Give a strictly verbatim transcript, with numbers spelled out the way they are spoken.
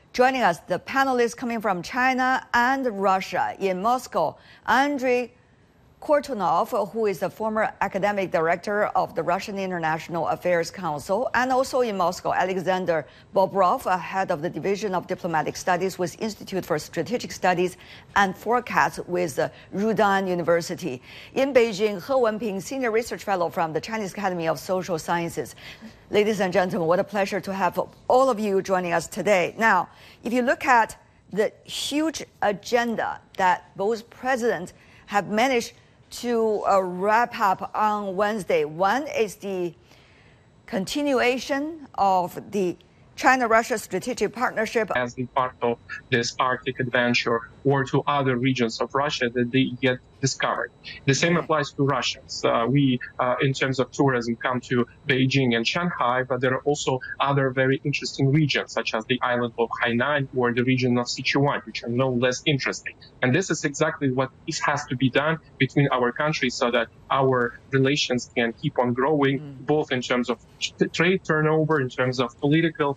Joining us, the panelists coming from China and Russia in Moscow, Andrei Kortunov, who is the former academic director of the Russian International Affairs Council, and also in Moscow, Alexander Bobrov, head of the Division of Diplomatic Studies with Institute for Strategic Studies and Forecasts with Rudan University. In Beijing, He Wenping, senior research fellow from the Chinese Academy of Social Sciences. Ladies and gentlemen, what a pleasure to have all of you joining us today. Now, if you look at the huge agenda that both presidents have managed to uh, wrap up on Wednesday. One is the continuation of the China-Russia strategic partnership as a part of this Arctic adventure or to other regions of Russia that they yet discovered. The same applies to Russians. Uh, we, uh, in terms of tourism, come to Beijing and Shanghai, but there are also other very interesting regions, such as the island of Hainan or the region of Sichuan, which are no less interesting. And this is exactly what this has to be done between our countries so that our relations can keep on growing, mm. both in terms of trade turnover, in terms of political